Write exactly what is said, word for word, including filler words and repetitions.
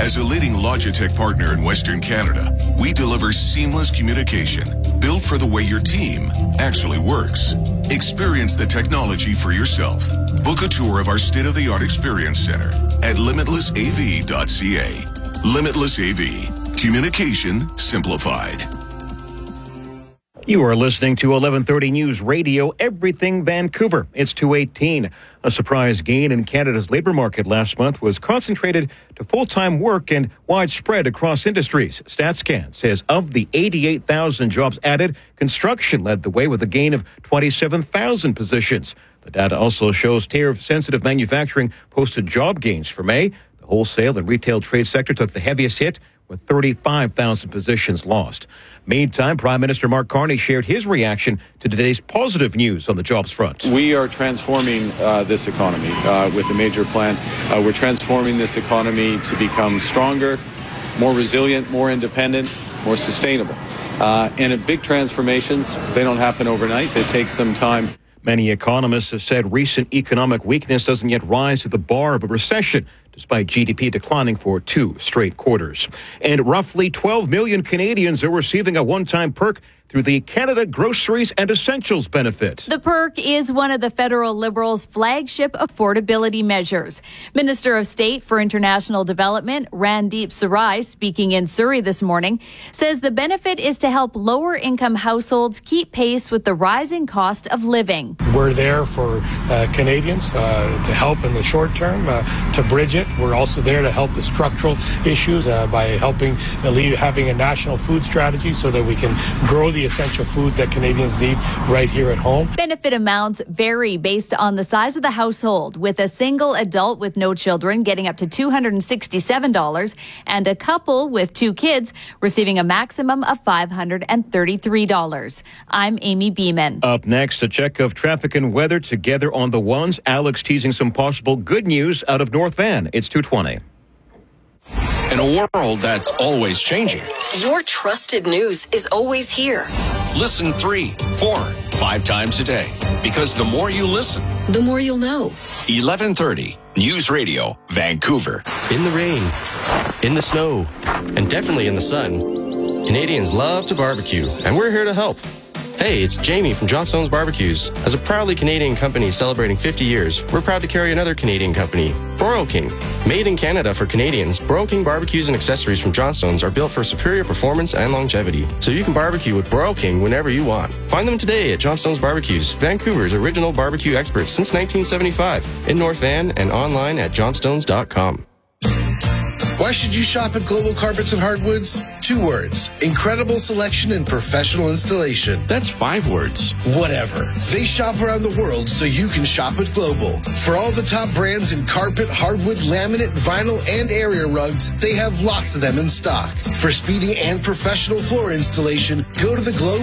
As a leading Logitech partner in Western Canada, we deliver seamless communication built for the way your team actually works. Experience the technology for yourself. Book a tour of our state-of-the-art experience center at limitless a v dot c a. Limitless A V. Communication simplified. You are listening to eleven thirty News Radio, Everything Vancouver. It's two eighteen. A surprise gain in Canada's labor market last month was concentrated to full-time work and widespread across industries. StatsCan says of the eighty-eight thousand jobs added, construction led the way with a gain of twenty-seven thousand positions. The data also shows tariff-sensitive manufacturing posted job gains for May. The wholesale and retail trade sector took the heaviest hit, with thirty-five thousand positions lost. Meantime, Prime Minister Mark Carney shared his reaction to today's positive news on the jobs front. We are transforming uh, this economy uh, with a major plan. Uh, we're transforming this economy to become stronger, more resilient, more independent, more sustainable. Uh, and big transformations, they don't happen overnight. They take some time. Many economists have said recent economic weakness doesn't yet rise to the bar of a recession, despite G D P declining for two straight quarters. And roughly twelve million Canadians are receiving a one-time perk through the Canada Groceries and Essentials benefit. The perk is one of the federal Liberals' flagship affordability measures. Minister of State for International Development, Randeep Sarai, speaking in Surrey this morning, says the benefit is to help lower-income households keep pace with the rising cost of living. We're there for uh, Canadians uh, to help in the short term, uh, to bridge it. We're also there to help the structural issues uh, by helping alleviate, having a national food strategy so that we can grow the the essential foods that Canadians need right here at home. Benefit amounts vary based on the size of the household, with a single adult with no children getting up to two hundred sixty-seven dollars and a couple with two kids receiving a maximum of five hundred thirty-three dollars. I'm Amy Beeman. Up next, a check of traffic and weather together on the ones. Alex teasing some possible good news out of North Van. It's two twenty. In a world that's always changing, your trusted news is always here. Listen three, four, five times a day. Because the more you listen, the more you'll know. eleven thirty News Radio, Vancouver. In the rain, in the snow, and definitely in the sun, Canadians love to barbecue, and we're here to help. Hey, it's Jamie from Johnstone's Barbecues. As a proudly Canadian company celebrating fifty years, we're proud to carry another Canadian company, Broil King. Made in Canada for Canadians, Broil King barbecues and accessories from Johnstone's are built for superior performance and longevity, so you can barbecue with Broil King whenever you want. Find them today at Johnstone's Barbecues, Vancouver's original barbecue experts since nineteen seventy-five, in North Van and online at johnstones dot com. Why should you shop at Global Carpets and Hardwoods? Two words. Incredible selection and professional installation. That's five words. Whatever. They shop around the world so you can shop at Global. For all the top brands in carpet, hardwood, laminate, vinyl, and area rugs, they have lots of them in stock. For speedy and professional floor installation, go to the Global